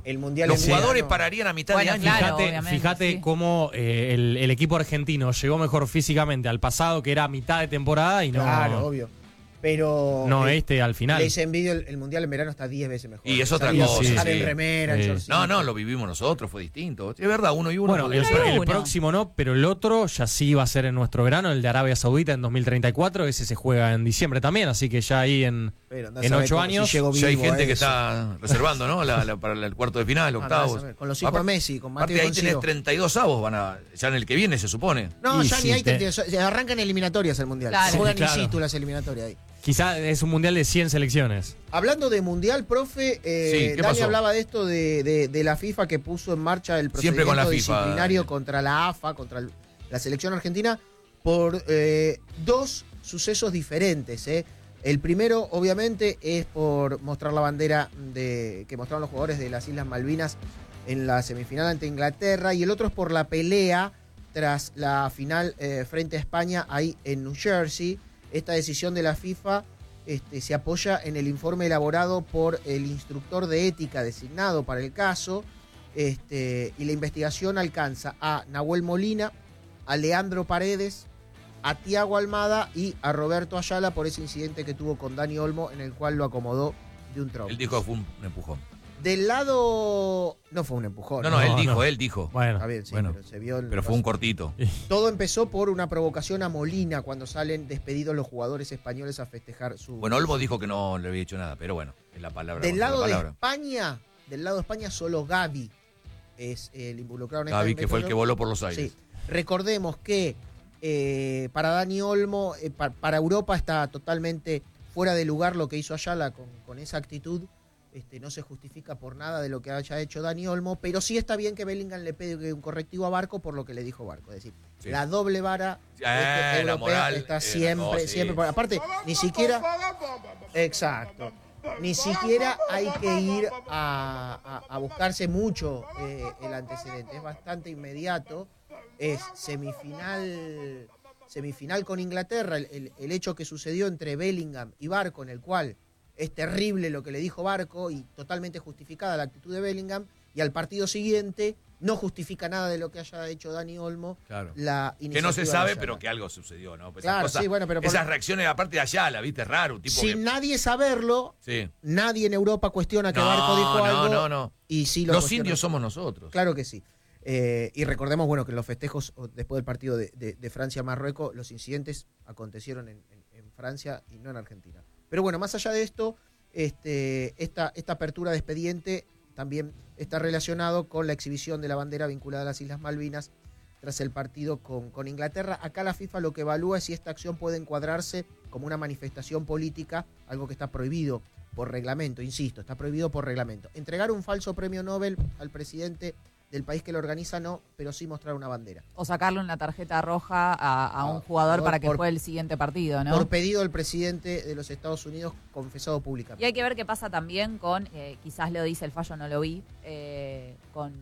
el Mundial Los en jugadores verano. pararían a mitad Bueno, de año. claro, Fíjate, obviamente, fíjate sí. cómo el equipo argentino llegó mejor físicamente al pasado, que era a mitad de temporada, y no, Claro, obvio. Pero no al final. les envidio, el Mundial en verano está 10 veces mejor. Y es otra Salir- cosa, estar sí. en remera, en Sí. shortcito. No, lo vivimos nosotros, fue distinto. Es verdad, 1-1. Bueno, el Hay uno. próximo no, pero el otro ya sí va a ser en nuestro verano, el de Arabia Saudita en 2034, ese se juega en diciembre también, así que ya ahí en Pero andá a en saber 8 cómo- años, si llego Ya hay vivo a gente que eso. está reservando, ¿no? Para el cuarto de final, Andá a octavos. saber, con los hijos de Messi, con Mateo Aparte, ahí Consigo. tenés 32 avos, ya en el que viene, se supone. No, Y ya si ni hay te- se arrancan eliminatorias el Mundial. Claro. Se juegan Sí, in claro. situ las eliminatorias ahí. quizá es un mundial de 100 selecciones. Hablando de Mundial, profe, Sí, ¿qué Dani pasó? hablaba de esto de la FIFA que puso en marcha el Siempre con la procedimiento FIFA, disciplinario Daniel. contra la AFA, contra la selección argentina, por dos sucesos diferentes. El primero, obviamente, es por mostrar la bandera que mostraron los jugadores de las Islas Malvinas en la semifinal ante Inglaterra, y el otro es por la pelea tras la final frente a España ahí en New Jersey. Esta decisión de la FIFA se apoya en el informe elaborado por el instructor de ética designado para el caso, y la investigación alcanza a Nahuel Molina, a Leandro Paredes, a Tiago Almada y a Roberto Ayala por ese incidente que tuvo con Dani Olmo, en el cual lo acomodó de un trompo. Él dijo que fue un empujón. Del lado... No fue un empujón. No, él dijo, no. él dijo. Bueno, Está bien, sí, Bueno, pero se vio... en- Pero fue un cortito. Todo empezó por una provocación a Molina cuando salen despedidos los jugadores españoles a festejar su... Bueno, Olmo dijo que no le había dicho nada, pero bueno, es la palabra. Del la lado de palabra. España, solo Gavi es el involucrado en esta Gaby, que fue el que investigación. voló por los aires. Sí. Recordemos que para Dani Olmo, para Europa está totalmente fuera de lugar lo que hizo Ayala con esa actitud. No se justifica por nada de lo que haya hecho Dani Olmo, pero sí está bien que Bellingham le pegue un correctivo a Barco por lo que le dijo Barco. Es decir, Sí. la doble vara La europea moral, está no, siempre, sí. siempre. Aparte, ni siquiera... Exacto. Ni siquiera hay que ir a buscarse mucho el antecedente. Es bastante inmediato. Es semifinal con Inglaterra. El hecho que sucedió entre Bellingham y Barco, en el cual es terrible lo que le dijo Barco y totalmente justificada la actitud de Bellingham. Y al partido siguiente no justifica nada de lo que haya hecho Dani Olmo. Claro. La Que no se iniciativa de sabe, Ayala. pero que algo sucedió, ¿no? Pues Claro, sí, bueno, pero por- esas reacciones, aparte de Ayala, ¿viste? Raro, un tipo Sin que... nadie saberlo, Sí. nadie en Europa cuestiona que No, Barco dijo algo. no. Y sí lo Los cuestiona. indios somos nosotros. Claro que sí. Y recordemos, bueno, que en los festejos después del partido de Francia-Marruecos, los incidentes acontecieron en Francia y no en Argentina. Pero bueno, más allá de esto, esta apertura de expediente también está relacionado con la exhibición de la bandera vinculada a las Islas Malvinas tras el partido con Inglaterra. Acá la FIFA lo que evalúa es si esta acción puede encuadrarse como una manifestación política, algo que está prohibido por reglamento, insisto, está prohibido por reglamento. Entregar un falso premio Nobel al presidente del país que lo organiza no, pero sí mostrar una bandera. O sacarle una tarjeta roja a un jugador para que juegue el siguiente partido, ¿no? Por pedido del presidente de los Estados Unidos, confesado públicamente. Y hay que ver qué pasa también con, quizás lo dice el fallo, no lo vi, con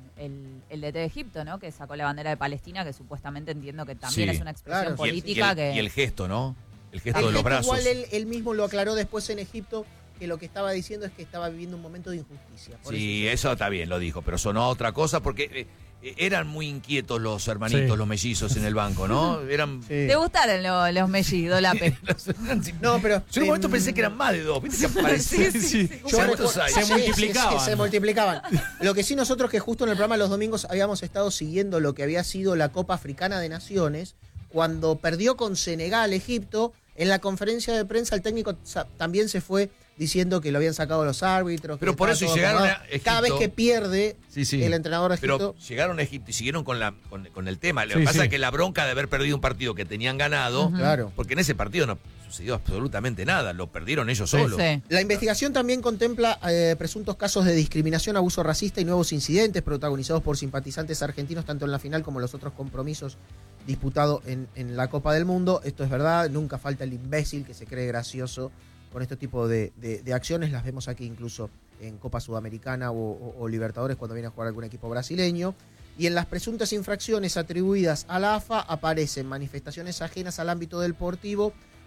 el DT de Egipto, ¿no? Que sacó la bandera de Palestina, que supuestamente entiendo que también Sí, es una expresión claro. política y el gesto, ¿no? El gesto El de los gesto brazos. igual él mismo lo aclaró después en Egipto, que lo que estaba diciendo es que estaba viviendo un momento de injusticia. Por Sí, eso eso está bien, lo dijo, pero sonó a otra cosa porque eran muy inquietos los hermanitos, Sí. los mellizos en el banco, ¿no? Eran... Sí. ¿Te gustaron los mellizos, Lape? No, pero... Yo en un momento pensé que eran más de dos, ¿viste? Que aparecían. ¿Cuántos hay? Se multiplicaban. Se multiplicaban. Lo que sí nosotros, que justo en el programa los domingos habíamos estado siguiendo lo que había sido la Copa Africana de Naciones, cuando perdió con Senegal, Egipto, en la conferencia de prensa el técnico también se fue diciendo que lo habían sacado los árbitros. Pero que por estaba eso todo llegaron acomodado. a Egipto. Cada vez que pierde Sí. el entrenador de Egipto... Pero llegaron a Egipto y siguieron con el tema. Lo que Sí, pasa sí. es que la bronca de haber perdido un partido que tenían ganado, Claro. porque en ese partido no sucedió absolutamente nada, lo perdieron ellos solos. Sí. La investigación también contempla presuntos casos de discriminación, abuso racista y nuevos incidentes protagonizados por simpatizantes argentinos, tanto en la final como en los otros compromisos disputados en la Copa del Mundo. Esto es verdad, nunca falta el imbécil que se cree gracioso con este tipo de acciones. Las vemos aquí incluso en Copa Sudamericana o Libertadores cuando viene a jugar algún equipo brasileño. Y en las presuntas infracciones atribuidas a la AFA aparecen manifestaciones ajenas al ámbito deportivo,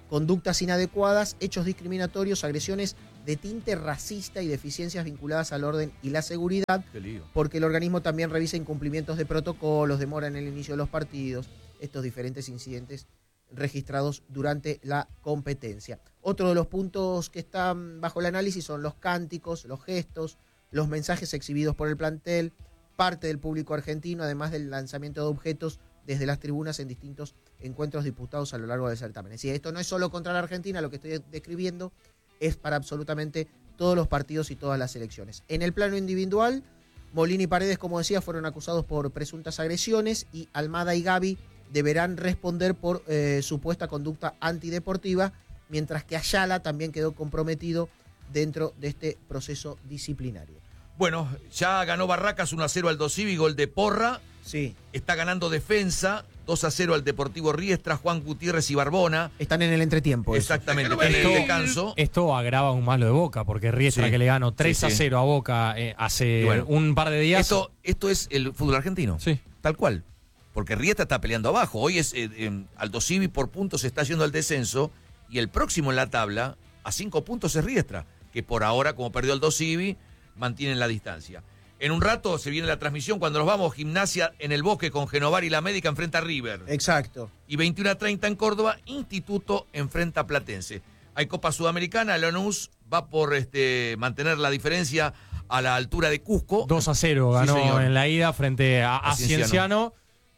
conductas inadecuadas, hechos discriminatorios, agresiones de tinte racista y deficiencias vinculadas al orden y la seguridad, Qué lío. porque el organismo también revisa incumplimientos de protocolos, demora en el inicio de los partidos, estos diferentes incidentes registrados durante la competencia. Otro de los puntos que están bajo el análisis son los cánticos, los gestos, los mensajes exhibidos por el plantel, parte del público argentino, además del lanzamiento de objetos desde las tribunas en distintos encuentros disputados a lo largo del certamen. Es decir, esto no es solo contra la Argentina, lo que estoy describiendo es para absolutamente todos los partidos y todas las selecciones. En el plano individual, Molina y Paredes, como decía, fueron acusados por presuntas agresiones y Almada y Gavi deberán responder por supuesta conducta antideportiva, mientras que Ayala también quedó comprometido dentro de este proceso disciplinario. Bueno, ya ganó Barracas 1-0 al Dosivi, gol de Porra. Sí. Está ganando Defensa 2-0 al Deportivo Riestra, Juan Gutiérrez y Barbona. Están en el entretiempo. Eso. Exactamente, Esto- en el descanso. Esto agrava aún más lo de Boca, porque Riestra, Sí. que le ganó 3-0 Sí, sí. a Boca hace Y bueno, un par de días. Esto es el fútbol argentino. Sí. Tal cual. Porque Riestra está peleando abajo. Hoy es Aldo Civi por puntos se está yendo al descenso. Y el próximo en la tabla, a 5 puntos, es Riestra. Que por ahora, como perdió Aldo Civi, mantienen la distancia. En un rato se viene la transmisión. Cuando nos vamos, Gimnasia en el Bosque con Genovar y la Médica enfrenta a River. Exacto. Y 21:30 en Córdoba, Instituto enfrenta a Platense. Hay Copa Sudamericana, Lanús va por mantener la diferencia a la altura de Cusco. 2-0 Sí, ganó señor. en la ida frente a Cienciano. Cienciano.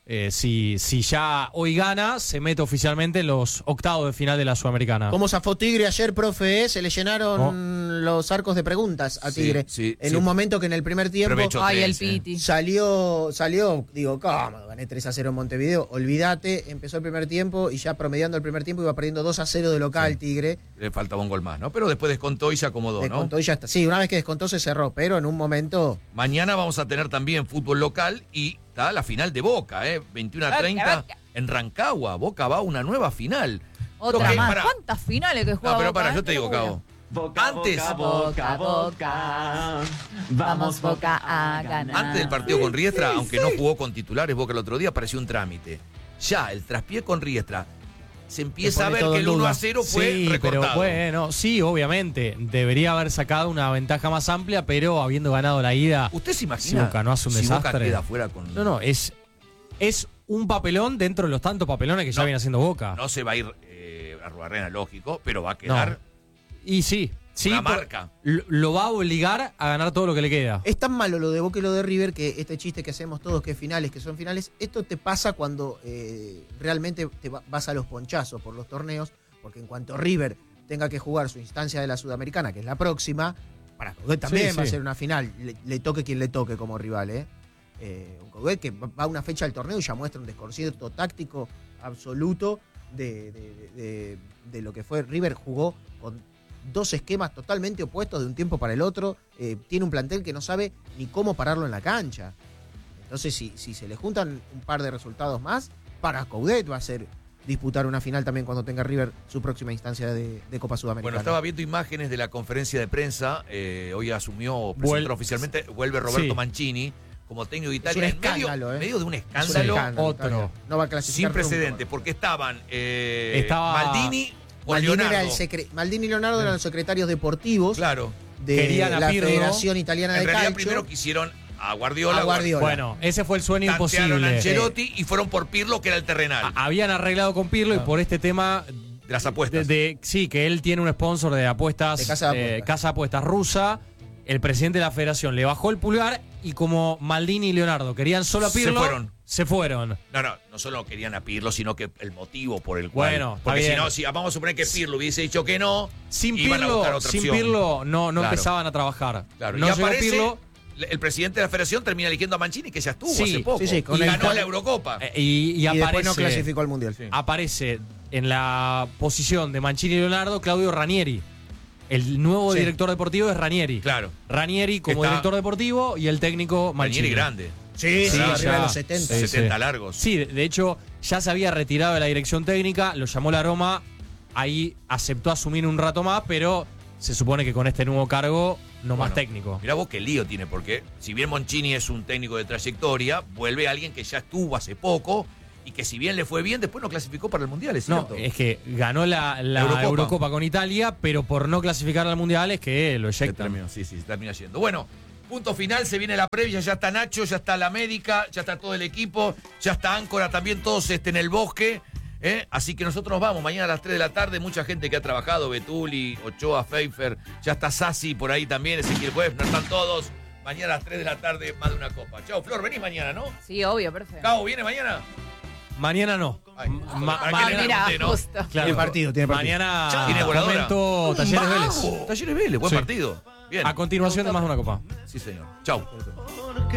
Si ya hoy gana, se mete oficialmente en los octavos de final de la Sudamericana. ¿Cómo zafó Tigre ayer, profe? Se le llenaron los arcos de preguntas a Sí, Tigre. sí, en sí. un momento que en el primer tiempo Provecho. Ay, el 13. Piti. salió, digo, ¿cómo? Gané 3-0 en Montevideo. Olvídate, empezó el primer tiempo y ya promediando el primer tiempo iba perdiendo 2-0 de local Tigre. Le faltaba un gol más, ¿no? Pero después descontó y se acomodó, ¿no? Descontó y ya está. Sí, una vez que descontó se cerró, pero en un momento... Mañana vamos a tener también fútbol local y está la final de Boca, 21:30 en Rancagua. Boca va a una nueva final. Otra Lo que- más. pará. ¿Cuántas finales que juega No, pero Boca, para, yo te Qué digo, locura. Cabo. Boca, Antes- Boca, Boca. Vamos, Boca, a ganar. Antes del partido con Riestra, aunque no jugó con titulares Boca el otro día, pareció un trámite. Ya, el traspié con Riestra, se empieza a pone ver todo que en el duda. 1-0 fue Sí, recortado. pero bueno, sí, obviamente. Debería haber sacado una ventaja más amplia, pero habiendo ganado la ida, ¿Usted se si imagina Boca no hace un si Boca desastre? queda fuera con... No, es un papelón dentro de los tantos papelones que ya No, viene haciendo Boca. No se va a ir a Ruarrena, lógico, pero va a quedar Y sí, una por- marca. lo va a obligar a ganar todo lo que le queda. Es tan malo lo de Boca y lo de River que este chiste que hacemos todos, que finales, que son finales, esto te pasa cuando realmente vas a los ponchazos por los torneos, porque en cuanto River tenga que jugar su instancia de la Sudamericana, que es la próxima, para Coudet también Sí, va a sí. ser una final, le toque quien le toque como rival, un Coudet que va a una fecha del torneo y ya muestra un desconcierto táctico absoluto de lo que fue River. Jugó con dos esquemas totalmente opuestos de un tiempo para el otro, tiene un plantel que no sabe ni cómo pararlo en la cancha. Entonces, si se le juntan un par de resultados más, para Coudet va a ser disputar una final también cuando tenga River su próxima instancia de Copa Sudamericana. Bueno, estaba viendo imágenes de la conferencia de prensa. Hoy asumió, presentó oficialmente, vuelve Roberto Sí. Mancini como técnico de Es Italia. un en medio, escándalo, medio de un Es un escándalo otro. Italia. No va a clasificar sin nunca. precedentes, porque estaban Estaba- Maldini o Maldini, Leonardo. Maldini y Leonardo eran los secretarios deportivos Claro. de Querían a la Pirlo. Federación Italiana En de realidad Calcio. primero quisieron a Guardiola. A Guardiola. Bueno, ese fue el sueño Tantearon a imposible. Ancelotti y fueron por Pirlo, que era el terrenal Habían arreglado con Pirlo y por este tema de las apuestas. sí, que él tiene un sponsor de apuestas, De casa de apuestas. casa de apuestas rusa. El presidente de la federación le bajó el pulgar y como Maldini y Leonardo querían solo a Se Pirlo, fueron. se fueron. No solo querían a Pirlo, sino que el motivo por el cual. Bueno, está porque si bien. no, si vamos a suponer que Pirlo hubiese dicho que no, Sin iban a Pirlo, buscar otra sin opción. Pirlo no Claro. empezaban a trabajar. Claro, No y llegó aparece Pirlo el presidente de la federación termina eligiendo a Mancini, que ya estuvo Sí, hace poco. sí, con y el ganó tal- la Eurocopa. y Y después aparece, no clasificó al Mundial. aparece en la posición de Mancini y Leonardo Claudio Ranieri. El nuevo Sí. director deportivo es Ranieri. Claro. Ranieri como Está- director deportivo y el técnico Mancini. Mancini grande. Sí, Sí, arriba ya. de los 70. Sí, 70 largos. Sí, de hecho, ya se había retirado de la dirección técnica, lo llamó la Roma, ahí aceptó asumir un rato más, pero se supone que con este nuevo cargo no más Bueno, técnico. Mirá vos qué lío tiene, porque si bien Mancini es un técnico de trayectoria, vuelve alguien que ya estuvo hace poco y que si bien le fue bien, después no clasificó para el Mundial, ¿es No, cierto? es que ganó la Eurocopa con Italia, pero por no clasificar al Mundial es que lo Se eyectan. terminó, sí, se termina yendo. Bueno, punto final, se viene la previa, ya está Nacho, ya está la médica, ya está todo el equipo, ya está Áncora también, todos en el bosque. Así que nosotros nos vamos mañana a las 3 de la tarde. Mucha gente que ha trabajado, Betuli, Ochoa, Pfeiffer, ya está Sassi por ahí también, Ezequiel Webner, están todos. Mañana a las 3 de la tarde, más de una copa. Chao, Flor, venís mañana, ¿no? Sí, obvio, perfecto. Cabo, ¿viene mañana? Mañana no. Ay, Ma- ¿para ma- qué le Mira, pregunté, no? justo. Claro. Tiene partido. Mañana ¿Tiene voladora? comento Talleres Vélez. Talleres Vélez, buen Sí. partido. Bien. A continuación de más de una copa. Sí, señor. Chau.